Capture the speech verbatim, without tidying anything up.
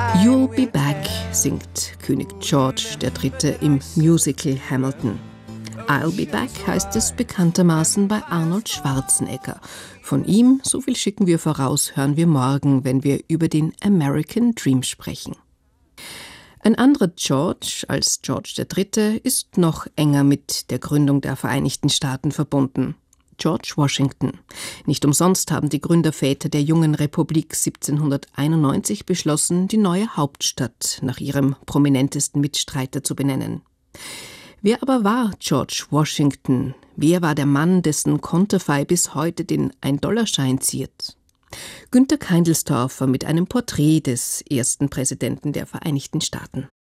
You'll be back, singt König George der Dritte im Musical Hamilton. I'll be back heißt es bekanntermaßen bei Arnold Schwarzenegger. Von ihm, so viel schicken wir voraus, hören wir morgen, wenn wir über den American Dream sprechen. Ein anderer George als George der Dritte ist noch enger mit der Gründung der Vereinigten Staaten verbunden. George Washington. Nicht umsonst haben die Gründerväter der jungen Republik siebzehnhunderteinundneunzig beschlossen, die neue Hauptstadt nach ihrem prominentesten Mitstreiter zu benennen. Wer aber war George Washington? Wer war der Mann, dessen Konterfei bis heute den ein-Dollar-Schein ziert? Günter Keindelstorfer mit einem Porträt des ersten Präsidenten der Vereinigten Staaten.